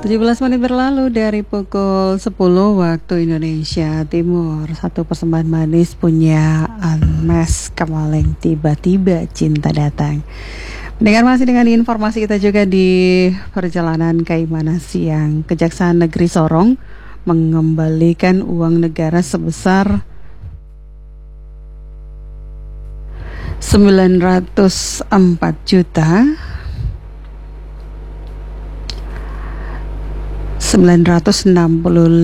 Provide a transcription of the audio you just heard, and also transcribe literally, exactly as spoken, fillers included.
tujuh belas menit berlalu dari pukul sepuluh waktu Indonesia Timur. Satu persembahan manis punya Unmesh Kamaling, Tiba-tiba Cinta Datang. Mendengar masih dengan informasi kita juga di perjalanan Kaimana Siang. Kejaksaan Negeri Sorong mengembalikan uang negara sebesar sembilan ratus empat juta sembilan ratus enam puluh